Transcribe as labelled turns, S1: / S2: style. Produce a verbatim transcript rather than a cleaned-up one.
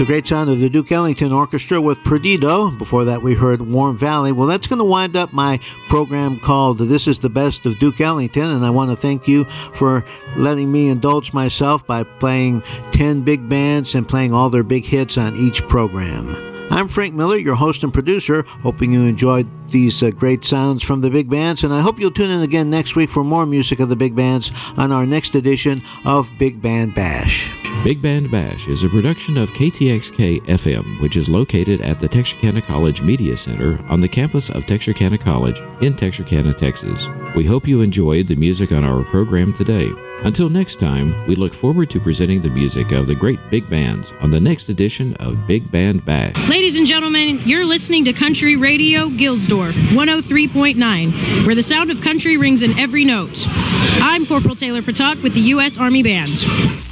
S1: The great sound of the Duke Ellington Orchestra with Perdido. Before that, we heard Warm Valley. Well, that's going to wind up my program called This is the Best of Duke Ellington, and I want to thank you for letting me indulge myself by playing ten big bands and playing all their big hits on each program. I'm Frank Miller, your host and producer, hoping you enjoyed these uh, great sounds from the big bands, and I hope you'll tune in again next week for more music of the big bands on our next edition of Big Band Bash.
S2: Big Band Bash is a production of K T X K F M, which is located at the Texarkana College Media Center on the campus of Texarkana College in Texarkana, Texas. We hope you enjoyed the music on our program today. Until next time, we look forward to presenting the music of the great big bands on the next edition of Big Band Bash.
S3: Ladies and gentlemen, you're listening to Country Radio Gilsdorf, one oh three point nine, where the sound of country rings in every note. I'm Corporal Taylor Patak with the U S Army Band.